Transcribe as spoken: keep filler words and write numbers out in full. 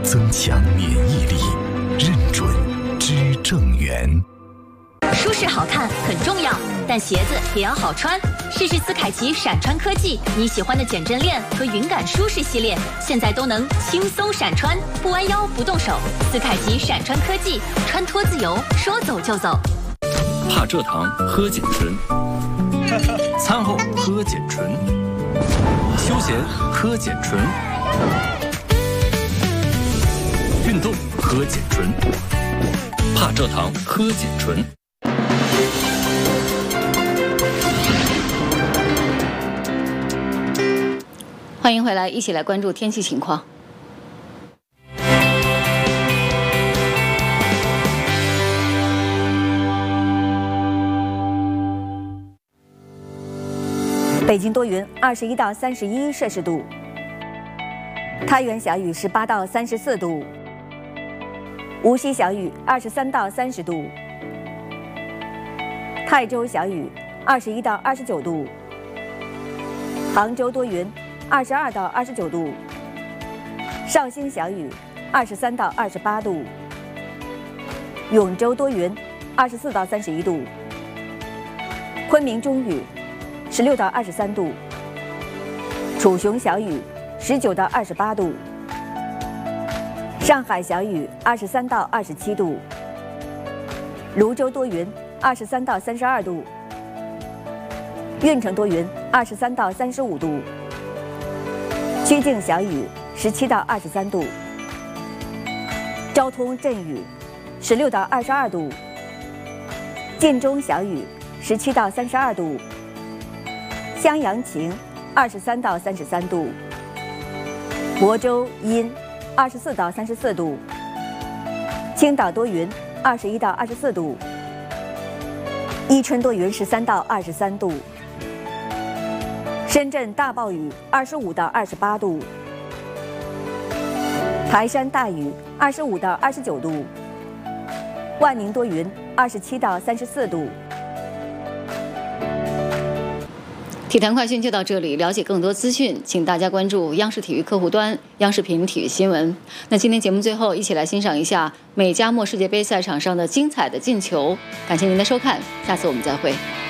增强免疫力，认准知正源。 舒适好看很重要，但鞋子也要好穿。试试斯凯奇闪穿科技，你喜欢的减震链和云感舒适系列，现在都能轻松闪穿，不弯腰不动手。斯凯奇闪穿科技，穿脱自由，说走就走。 怕蔗糖喝减醇，餐后喝减醇，休闲喝减醇，运动喝减醇，怕蔗糖喝减醇。 欢迎回来，一起来关注天气情况。 北京多云，二十一到三十一摄氏度；太原小雨，十八到三十四度；无锡小雨，二十三到三十度；泰州小雨，二十一到二十九度；杭州多云，二十二到二十九度；绍兴小雨，二十三到二十八度；永州多云，二十四到三十一度；昆明中雨，十六到二十三度；楚雄小雨，十九到二十八度；上海小雨，二十三到二十七度；泸州多云，二十三到三十二度；运城多云，二十三到三十五度；曲靖小雨，十七到二十三度；昭通阵雨，十六到二十二度；晋中小雨，十七到三十二度；襄阳晴，二十三到三十三度；亳州阴，二十四到三十四度；青岛多云，二十一到二十四度；伊春多云，十三到二十三度；深圳大暴雨，二十五到二十八度；台山大雨，二十五到二十九度；万宁多云，二十七到三十四度。 体坛快讯就到这里，了解更多资讯，请大家关注央视体育客户端、央视频体育新闻。那今天节目最后，一起来欣赏一下美加墨世界杯赛场上的精彩的进球。感谢您的收看，下次我们再会。